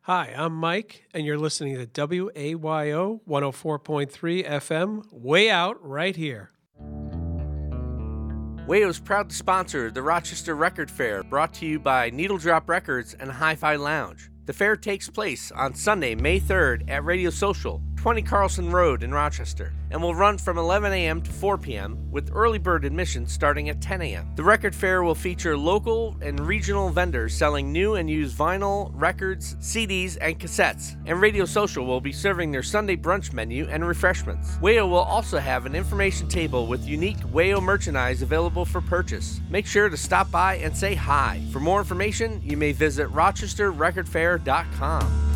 Hi, I'm Mike, and you're listening to WAYO 104.3 FM, way out right here. WAYO is proud to sponsor the Rochester Record Fair, brought to you by Needle Drop Records and Hi-Fi Lounge. The fair takes place on Sunday, May 3rd at Radio Social, 20 Carlson Road in Rochester, and will run from 11 a.m. to 4 p.m. with early bird admission starting at 10 a.m. The record fair will feature local and regional vendors selling new and used vinyl, records, CDs, and cassettes, and Radio Social will be serving their Sunday brunch menu and refreshments. WAYO will also have an information table with unique WAYO merchandise available for purchase. Make sure to stop by and say hi. For more information, you may visit rochesterrecordfair.com.